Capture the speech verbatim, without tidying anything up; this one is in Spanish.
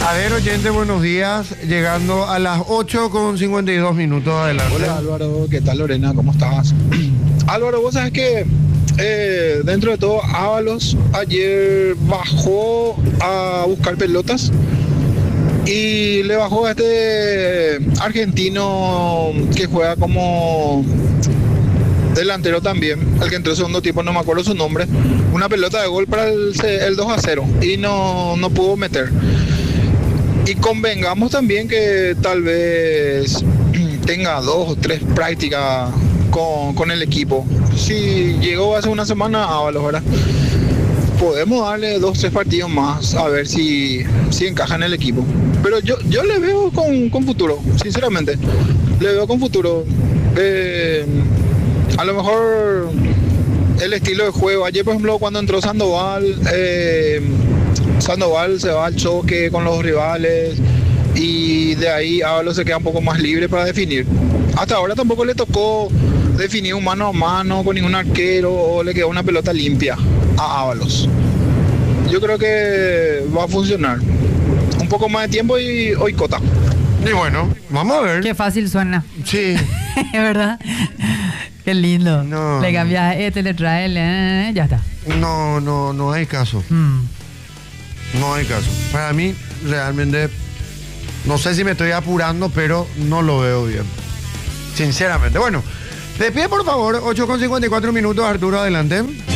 A ver, oyente, buenos días. Llegando a las ocho con cincuenta y dos minutos. Adelante. Hola Álvaro, ¿qué tal Lorena? ¿Cómo estás? Álvaro, vos sabés que eh, dentro de todo Ábalos ayer bajó a buscar pelotas y le bajó a este argentino que juega como delantero también, el que entró segundo tiempo, no me acuerdo su nombre, una pelota de gol para el, el dos a cero y no, no pudo meter. Y convengamos también que tal vez tenga dos o tres prácticas con, con el equipo. Si llegó hace una semana, Ábalos, ¿verdad? Podemos darle dos o tres partidos más a ver si, si encaja en el equipo. Pero yo, yo le veo con, con futuro, sinceramente. Le veo con futuro. Eh, a lo mejor el estilo de juego. Ayer, por ejemplo, cuando entró Sandoval... Eh, Sandoval se va al choque con los rivales y de ahí Ábalos se queda un poco más libre para definir. Hasta ahora tampoco le tocó definir un mano a mano con ningún arquero o le quedó una pelota limpia a Ábalos. Yo creo que va a funcionar. Un poco más de tiempo y hoy cota. Y bueno, vamos a ver. Qué fácil suena. Sí. Es verdad. Qué lindo. No. Le cambias este, le traes, le... ya está. No, no, no hay caso. Mm. No hay caso. Para mí, realmente, no sé si me estoy apurando, pero no lo veo bien. Sinceramente. Bueno, de pie, por favor, ocho con cincuenta y cuatro minutos, Arturo, adelante.